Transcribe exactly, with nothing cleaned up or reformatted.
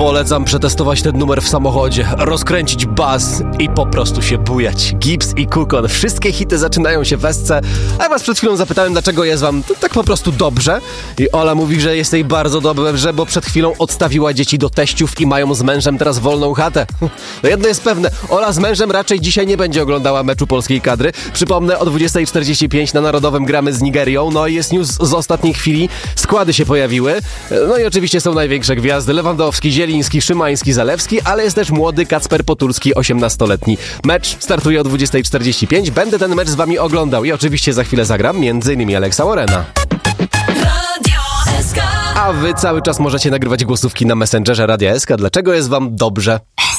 Polecam przetestować ten numer w samochodzie, rozkręcić bas i po prostu się bujać. Gibbs i Kukon, wszystkie hity zaczynają się w esce, a ja was przed chwilą zapytałem, dlaczego jest wam tak po prostu dobrze. I Ola mówi, że jest jej bardzo dobrze, bo przed chwilą odstawiła dzieci do teściów i mają z mężem teraz wolną chatę. No jedno jest pewne, Ola z mężem raczej dzisiaj nie będzie oglądała meczu polskiej kadry. Przypomnę, o dwudziestej czterdzieści pięć na Narodowym gramy z Nigerią. No i jest news z ostatniej chwili, składy się pojawiły. No i oczywiście są największe gwiazdy: Lewandowski, Zieliński, Szymański, Zalewski, ale jest też młody Kacper Potulski, osiemnastoletni. Mecz startuje o dwudziestej czterdzieści pięć. Będę ten mecz z wami oglądał i oczywiście za chwilę zagram między innymi Alexa Warrena. A wy cały czas możecie nagrywać głosówki na Messengerze Radia S K. Dlaczego jest wam dobrze?